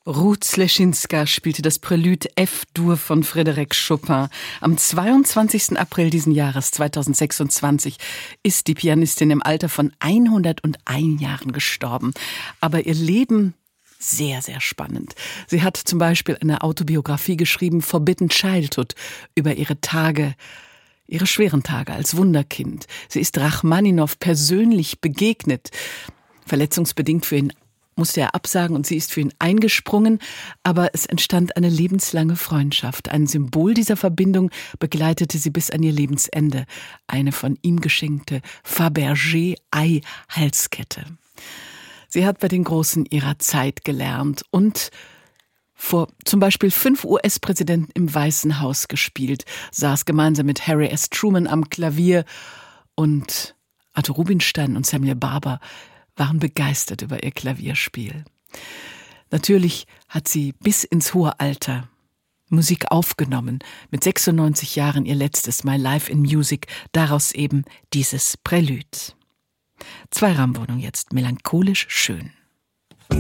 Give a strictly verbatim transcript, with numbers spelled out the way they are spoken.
Ruth Schlesinska spielte das Prälude F-Dur von Frédéric Chopin. Am zweiundzwanzigsten April diesen Jahres, zweitausendsechsundzwanzig, ist die Pianistin im Alter von hunderteins Jahren gestorben. Aber ihr Leben sehr, sehr spannend. Sie hat zum Beispiel eine Autobiografie geschrieben, Forbidden Childhood, über ihre Tage, ihre schweren Tage als Wunderkind. Sie ist Rachmaninow persönlich begegnet. Verletzungsbedingt für ihn musste er absagen und sie ist für ihn eingesprungen, aber es entstand eine lebenslange Freundschaft. Ein Symbol dieser Verbindung begleitete sie bis an ihr Lebensende, eine von ihm geschenkte Fabergé-Ei-Halskette. Sie hat bei den Großen ihrer Zeit gelernt und vor zum Beispiel fünf U S-Präsidenten im Weißen Haus gespielt, saß gemeinsam mit Harry S. Truman am Klavier und Arthur Rubinstein und Samuel Barber waren begeistert über ihr Klavierspiel. Natürlich hat sie bis ins hohe Alter Musik aufgenommen. Mit sechsundneunzig Jahren ihr letztes My Life in Music, daraus eben dieses Prälude. Zwei Rahmenwohnungen jetzt, melancholisch schön.